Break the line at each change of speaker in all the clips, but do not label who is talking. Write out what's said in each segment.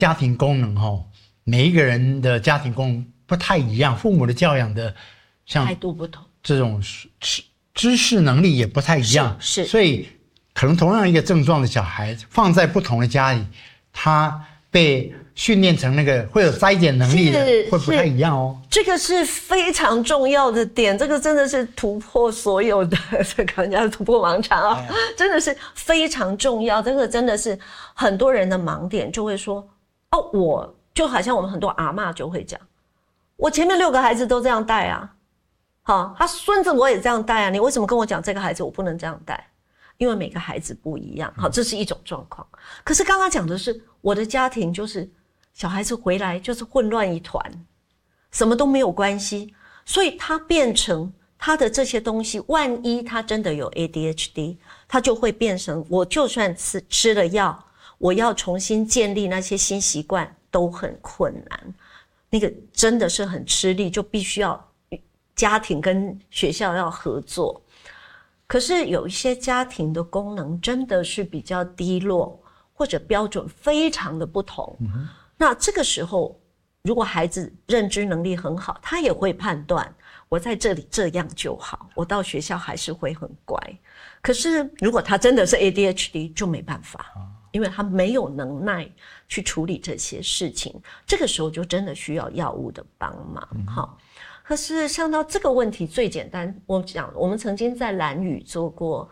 家庭功能每一个人的家庭功能不太一样，父母的教养的像
态度不同，
这种知识能力也不太一样，
是，
所以可能同样一个症状的小孩放在不同的家里，他被训练成那个会有筛检能力的，会不太一样哦。
这个是非常重要的点，这个真的是突破所有的这个人家突破盲肠啊，真的是非常重要。这个真的是很多人的盲点，就会说我就好像我们很多阿嬷就会讲，我前面6个孩子都这样带啊，好，他孙子我也这样带啊，你为什么跟我讲这个孩子我不能这样带？因为每个孩子不一样，好，这是一种状况。可是刚刚讲的是我的家庭就是小孩子回来就是混乱一团，什么都没有关系，所以他变成他的这些东西，万一他真的有 ADHD， 他就会变成我就算吃了药，我要重新建立那些新习惯都很困难，那个真的是很吃力，就必须要家庭跟学校要合作。可是有一些家庭的功能真的是比较低落，或者标准非常的不同，那这个时候如果孩子认知能力很好，他也会判断我在这里这样就好，我到学校还是会很乖。可是如果他真的是 ADHD 就没办法，因为他没有能耐去处理这些事情，这个时候就真的需要药物的帮忙。可是像到这个问题最简单，我们曾经在兰屿做过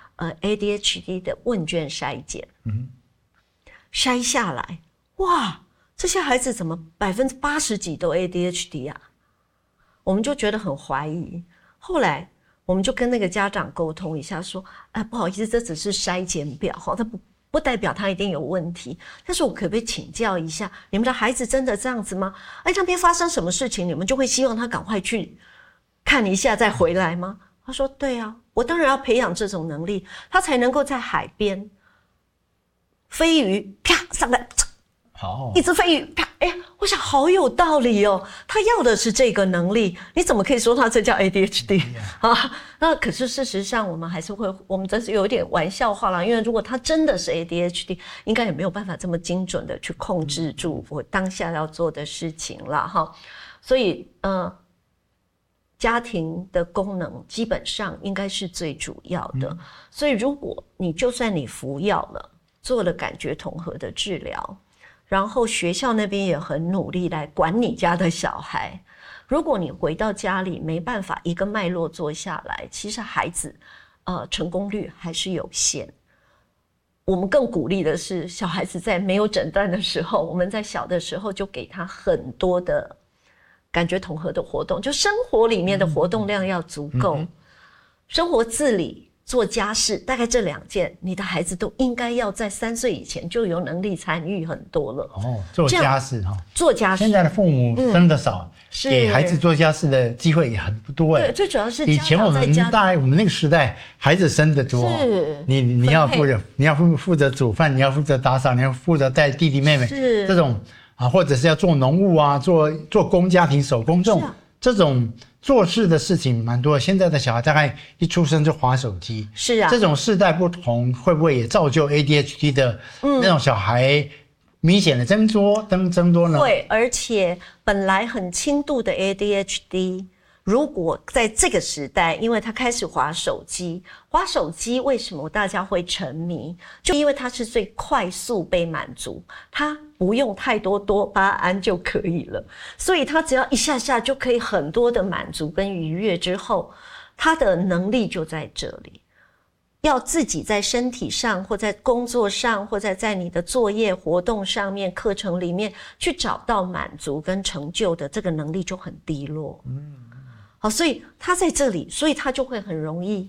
ADHD 的问卷筛检，筛下来，哇，这些孩子怎么80%几都 ADHD 啊？我们就觉得很怀疑。后来我们就跟那个家长沟通一下，说，不好意思，这只是筛检表，它不代表他一定有问题，但是我可不可以请教一下，你们的孩子真的这样子吗？那边发生什么事情，你们就会希望他赶快去看一下再回来吗？他说对啊，我当然要培养这种能力，他才能够在海边飞鱼啪上来，一只飞鱼啪，我想好有道理哦，他要的是这个能力，你怎么可以说他这叫 ADHD 啊？那可是事实上我们还是会，我们这是有点玩笑话啦，因为如果他真的是 ADHD， 应该也没有办法这么精准的去控制住我当下要做的事情啦哈。所以家庭的功能基本上应该是最主要的，所以如果就算你服药了，做了感觉统合的治疗，然后学校那边也很努力来管你家的小孩，如果你回到家里没办法一个脉络做下来，其实孩子成功率还是有限。我们更鼓励的是小孩子在没有诊断的时候，我们在小的时候就给他很多的感觉统合的活动，就生活里面的活动量要足够，生活自理做家事，大概这2件，你的孩子都应该要在3岁以前就有能力参与很多了。
做家事
做家事。
现在的父母真的少，给孩子做家事的机会也很不多。
对，最主要是
以前我们那个时代，孩子生得多，你要负责煮饭，你要负责打扫，你要负责带弟弟妹妹，这种或者是要做农务做工家庭手工这种做事的事情蛮多的。现在的小孩大概一出生就滑手机，
是啊，
这种世代不同，会不会也造就 ADHD 的那种小孩明显的增多呢？
会，而且本来很轻度的 ADHD， 如果在这个时代，因为他开始滑手机为什么大家会沉迷？就因为它是最快速被满足，它不用太多多巴胺就可以了，所以他只要一下下就可以很多的满足跟愉悦之后，他的能力就在这里。要自己在身体上或在工作上或者在你的作业活动上面课程里面去找到满足跟成就的这个能力就很低落。好，所以他在这里，所以他就会很容易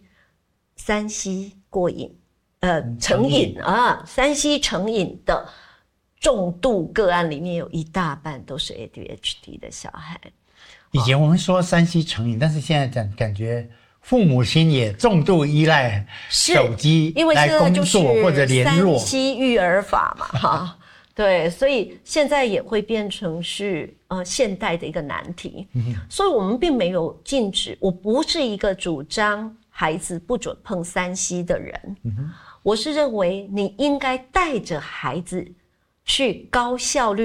3C 过瘾，成瘾3C 成瘾的重度个案里面有一大半都是 ADHD 的小孩。
以前我们说3C 成瘾，但是现在感觉父母亲也重度依赖手机来工作或者联络
3C 育儿法嘛对，所以现在也会变成是现代的一个难题。所以我们并没有禁止，我不是一个主张孩子不准碰3C 的人。我是认为你应该带着孩子去高效率